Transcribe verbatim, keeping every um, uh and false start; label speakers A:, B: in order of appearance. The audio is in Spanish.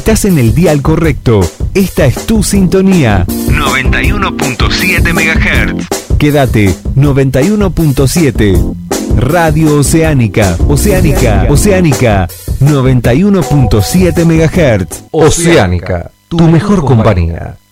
A: Estás en el dial correcto. Esta es tu sintonía. noventa y uno punto siete megahertz. Quédate, noventa y uno punto siete. Radio Oceánica. Oceánica. Oceánica. noventa y uno punto siete megahertz.
B: Oceánica, tu mejor compañía.